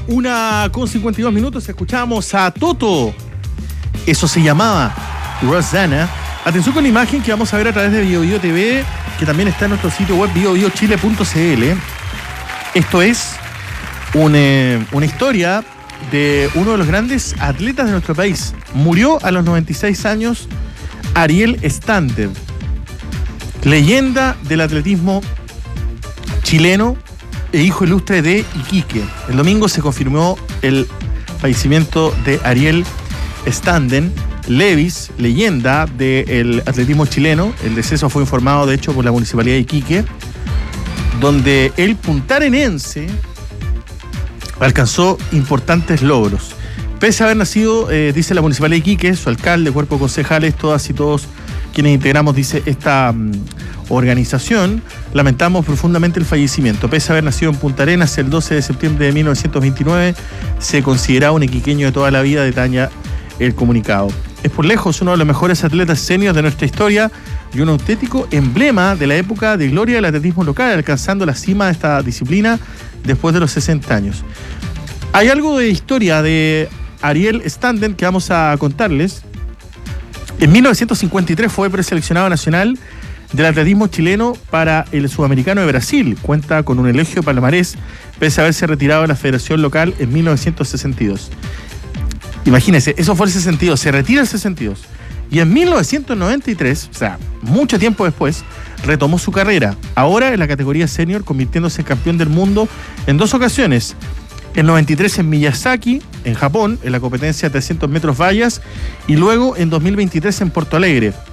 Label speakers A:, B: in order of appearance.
A: 1:52, escuchamos a Toto. Eso se llamaba Rosanna. Atención con la imagen que vamos a ver a través de BioBio TV, que también está en nuestro sitio web biobiochile.cl. Esto es una historia de uno de los grandes atletas de nuestro país. Murió a los 96 años Ariel Standen, leyenda del atletismo chileno e hijo ilustre de Iquique. El domingo se confirmó el fallecimiento de Ariel Standen, Levis, leyenda del atletismo chileno. El deceso fue informado, de hecho, por la Municipalidad de Iquique, donde el puntarenense alcanzó importantes logros. Pese a haber nacido, dice la Municipalidad de Iquique, su alcalde, cuerpo de concejales, todas y todos quienes integramos, dice, esta organización, lamentamos profundamente el fallecimiento. Pese a haber nacido en Punta Arenas el 12 de septiembre de 1929, se consideraba un iquiqueño de toda la vida, detalla el comunicado. Es por lejos uno de los mejores atletas seniors de nuestra historia y un auténtico emblema de la época de gloria del atletismo local, alcanzando la cima de esta disciplina después de los 60 años. Hay algo de historia de Ariel Standen que vamos a contarles. En 1953 fue preseleccionado nacional del atletismo chileno para el Sudamericano de Brasil. Cuenta con un elegio palmarés, pese a haberse retirado de la federación local en 1962. Imagínense, eso fue el 62, se retira el 62. Y en 1993, o sea, mucho tiempo después, retomó su carrera. Ahora en la categoría senior, convirtiéndose en campeón del mundo en 2 ocasiones. En 93 en Miyazaki, en Japón, en la competencia de 300 metros vallas, y luego en 2023 en Porto Alegre.